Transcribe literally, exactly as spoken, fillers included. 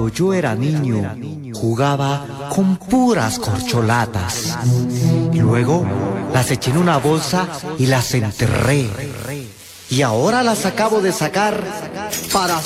Cuando yo era niño, jugaba con puras corcholatas. Y luego las eché en una bolsa y las enterré. Y ahora las acabo de sacar para